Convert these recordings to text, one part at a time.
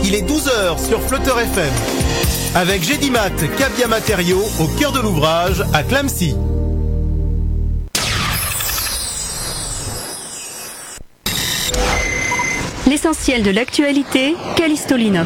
il est 12h sur Flutter FM. Avec Gédimat, Cabia Matériaux, au cœur de l'ouvrage, à Clamecy. L'essentiel de l'actualité, Callisto Linov.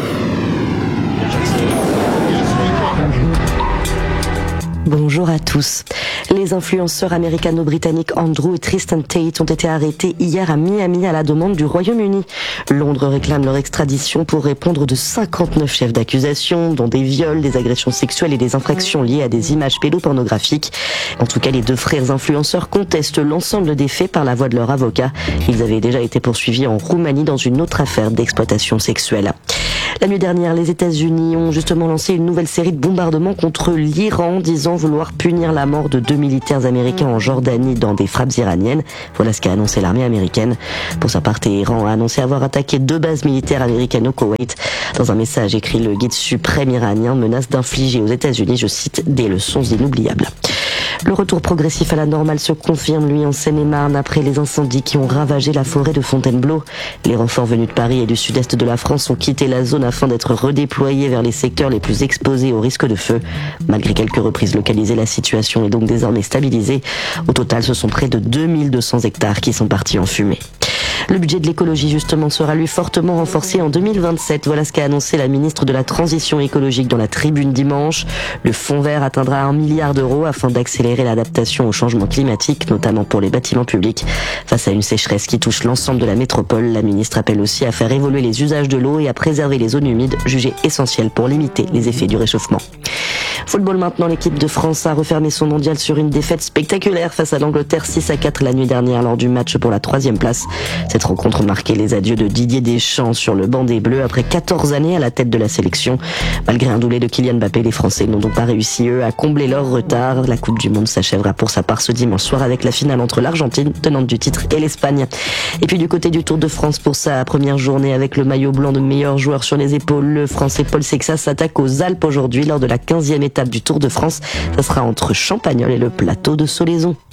Bonjour à tous. Les influenceurs américano-britanniques Andrew et Tristan Tate ont été arrêtés hier à Miami à la demande du Royaume-Uni. Londres réclame leur extradition pour répondre de 59 chefs d'accusation, dont des viols, des agressions sexuelles et des infractions liées à des images pédopornographiques. En tout cas, les deux frères influenceurs contestent l'ensemble des faits par la voix de leur avocat. Ils avaient déjà été poursuivis en Roumanie dans une autre affaire d'exploitation sexuelle. La nuit dernière, les États-Unis ont justement lancé une nouvelle série de bombardements contre l'Iran, disant vouloir punir la mort de 2 militaires américains en Jordanie dans des frappes iraniennes. Voilà ce qu'a annoncé l'armée américaine. Pour sa part, Téhéran a annoncé avoir attaqué 2 bases militaires américaines au Koweït. Dans un message écrit, le guide suprême iranien menace d'infliger aux États-Unis, je cite, des leçons inoubliables. Le retour progressif à la normale se confirme, lui, en Seine-et-Marne, après les incendies qui ont ravagé la forêt de Fontainebleau. Les renforts venus de Paris et du sud-est de la France ont quitté la zone afin d'être redéployés vers les secteurs les plus exposés au risque de feu. Malgré quelques reprises localisées, la situation est donc désormais stabilisée. Au total, ce sont près de 2200 hectares qui sont partis en fumée. Le budget de l'écologie, justement, sera lui fortement renforcé en 2027. Voilà ce qu'a annoncé la ministre de la Transition écologique dans la Tribune dimanche. Le fonds vert atteindra 1 milliard d'euros afin d'accélérer l'adaptation au changement climatique, notamment pour les bâtiments publics. Face à une sécheresse qui touche l'ensemble de la métropole, la ministre appelle aussi à faire évoluer les usages de l'eau et à préserver les zones humides, jugées essentielles pour limiter les effets du réchauffement. Football maintenant, l'équipe de France a refermé son mondial sur une défaite spectaculaire face à l'Angleterre 6-4 la nuit dernière lors du match pour la 3e place. Cette rencontre marquait les adieux de Didier Deschamps sur le banc des Bleus après 14 années à la tête de la sélection. Malgré un doublé de Kylian Mbappé, les Français n'ont donc pas réussi, eux, à combler leur retard. La Coupe du Monde s'achèvera pour sa part ce dimanche soir avec la finale entre l'Argentine, tenante du titre, et l'Espagne. Et puis du côté du Tour de France, pour sa première journée avec le maillot blanc de meilleur joueur sur les épaules, le Français Paul Sexas s'attaque aux Alpes aujourd'hui lors de la 15e étape du Tour de France. Ça sera entre Champagnole et le plateau de Solaison.